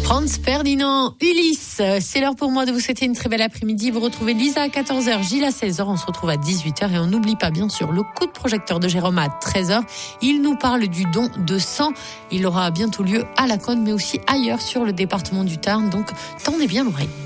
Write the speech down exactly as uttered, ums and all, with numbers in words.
Franz Ferdinand, Ulysse. C'est l'heure pour moi de vous souhaiter une très belle après-midi. Vous retrouvez Lisa à quatorze heures, Gilles à seize heures. On se retrouve à dix-huit heures et on n'oublie pas bien sûr le coup de projecteur de Jérôme à treize heures. Il nous parle du don de sang. Il aura bientôt lieu à La Cône mais aussi ailleurs sur le département du Tarn. Donc tendez bien l'oreille.